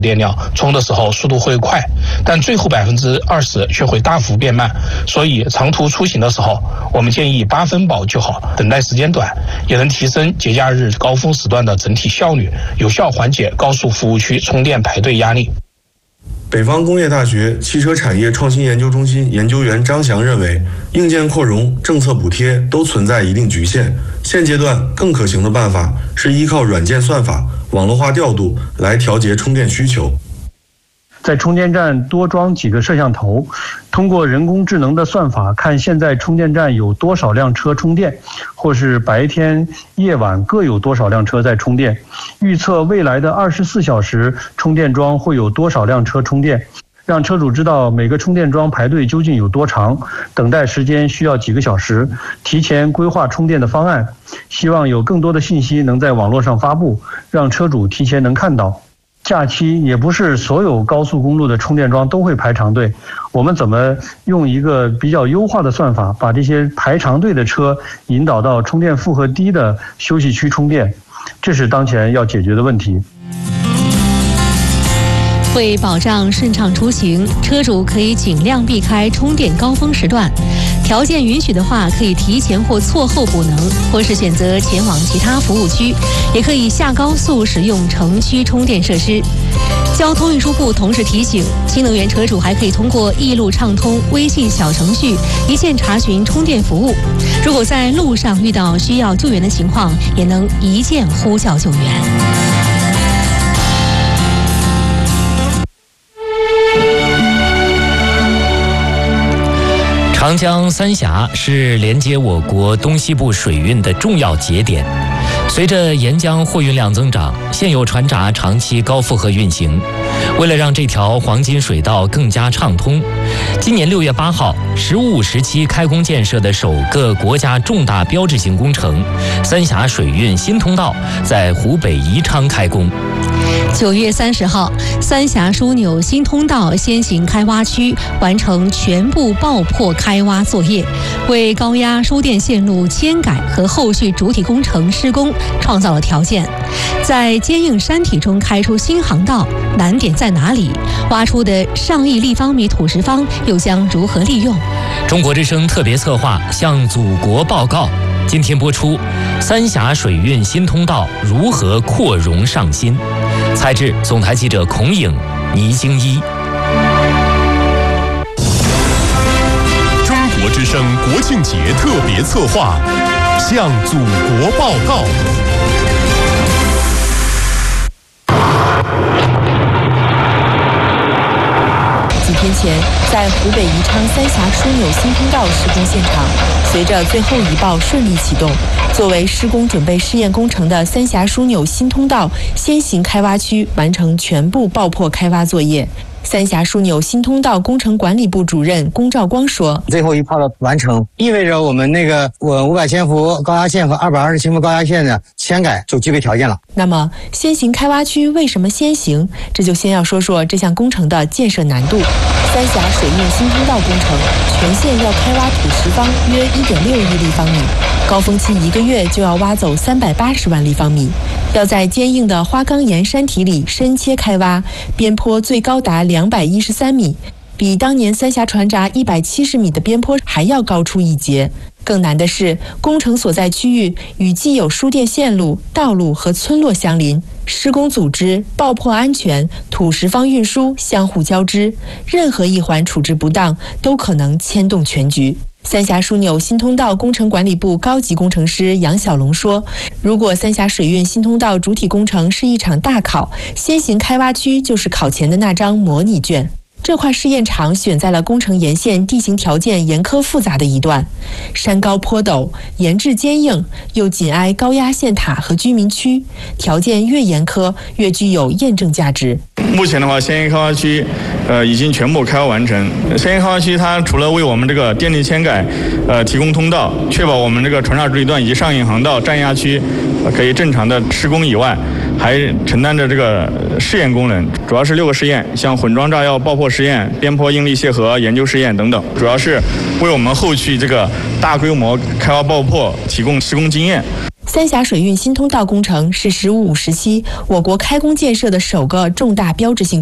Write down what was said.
电量充的时候速度会快，但最后20%却会大幅变慢，所以长途出行的时候，我们建议8分饱就好，等待时间短，也能提升节假日高峰时段的整体效率，有效缓解高速服务区充电排队压力。 北方工业大学汽车产业创新研究中心研究员张翔认为，硬件扩容、政策补贴都存在一定局限，现阶段更可行的办法是依靠软件算法、网络化调度来调节充电需求。 在充电站多装几个摄像头，通过人工智能的算法看现在充电站有多少辆车充电，或是白天夜晚各有多少辆车在充电，预测未来的24小时充电桩会有多少辆车充电，让车主知道每个充电桩排队究竟有多长，等待时间需要几个小时，提前规划充电的方案。希望有更多的信息能在网络上发布，让车主提前能看到。假期也不是所有高速公路的充电桩都会排长队，我们怎么用一个比较优化的算法，把这些排长队的车引导到充电负荷低的休息区充电，这是当前要解决的问题。 为保障顺畅出行，车主可以尽量避开充电高峰时段，条件允许的话，可以提前或错后补能，或是选择前往其他服务区，也可以下高速使用城区充电设施。交通运输部同时提醒，新能源车主还可以通过易路畅通微信小程序一键查询充电服务，如果在路上遇到需要救援的情况，也能一键呼叫救援。 长江三峡是连接我国东西部水运的重要节点。随着沿江货运量增长，现有船闸长期高负荷运行。为了让这条黄金水道更加畅通，今年6月8号，15、17开工建设的首个国家重大标志性工程——三峡水运新通道，在湖北宜昌开工。 9月30号，三峡枢纽新通道先行开挖区完成全部爆破开挖作业，为高压输电线路迁改和后续主体工程施工创造了条件。在坚硬山体中开出新航道，难点在哪里？挖出的上亿立方米土石方又将如何利用？ 中国之声特别策划向祖国报告，今天播出：三峡水运新通道如何扩容上新？采制总台记者孔颖、倪京一。 中国之声国庆节特别策划向祖国报告。 几天前，在湖北宜昌三峡枢纽新通道施工现场，随着最后一爆顺利启动，作为施工准备试验工程的三峡枢纽新通道先行开挖区完成全部爆破开挖作业。三峡枢纽新通道工程管理部主任龚兆光说：“ 最后一炮的完成，意味着我们那个500千伏高压线和220千伏高压线的迁改就具备条件了。” 那么，先行开挖区为什么先行？这就先要说说这项工程的建设难度。三峡水运新通道工程全线要开挖土石方约1.6亿立方米，高峰期1个月就要挖走380万立方米，要在坚硬的花岗岩山体里深切开挖，边坡最高达213米，比当年三峡船闸170米的边坡还要高出一截。更难的是，工程所在区域与既有输电线路、道路和村落相邻，施工组织、爆破安全、土石方运输相互交织，任何一环处置不当，都可能牵动全局。三峡枢纽新通道工程管理部高级工程师杨小龙说：“如果三峡水运新通道主体工程是一场大考，先行开挖区就是考前的那张模拟卷。”这块试验场选在了工程沿线地形条件严苛复杂的一段，山高坡陡，岩质坚硬，又紧挨高压线塔和居民区，条件越严苛，越具有验证价值。 目前的话，先行开挖区已经全部开挖完成。先行开挖区它除了为我们这个电力迁改提供通道，确保我们这个船闸主体段以及上引航道占压区可以正常的施工以外，还承担着这个试验功能，主要是6个试验，像混装炸药爆破实验、边坡应力楔合研究试验等等，主要是为我们后续这个大规模开挖爆破提供施工经验。 三峡水运新通道工程是“十五五”时期我国开工建设的首个重大标志性